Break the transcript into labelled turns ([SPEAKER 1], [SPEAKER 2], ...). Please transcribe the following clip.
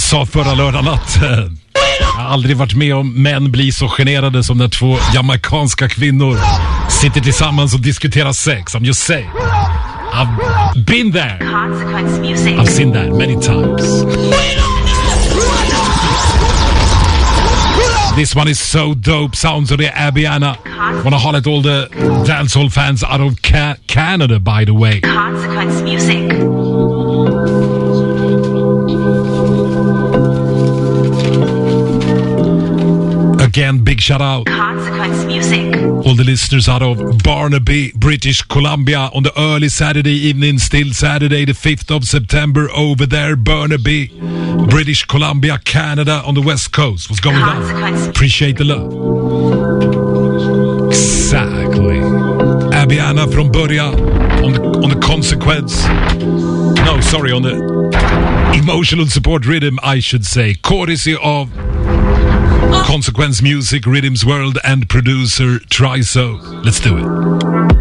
[SPEAKER 1] sa förra lördagen att jag har aldrig varit med om män blir så generade som när två jamaikanska kvinnor sitter tillsammans och diskuterar sex. I'm just saying. I've been there. I've seen that many times. This one is so dope. Sounds of the Abiana. Wanna holler at all the dancehall fans out of Canada, by the way.
[SPEAKER 2] Consequence music.
[SPEAKER 1] Again, big shout out.
[SPEAKER 2] Consequence music.
[SPEAKER 1] All the listeners out of Barnaby, British Columbia on the early Saturday evening, still Saturday the 5th of September over there, Burnaby, British Columbia, Canada on the west coast. What's going on? Appreciate the love. Exactly. Abiana from början on the consequence. No, sorry, on the emotional support rhythm, I should say. Courtesy of Consequence Music, Rhythms World and producer Triso. Let's do it.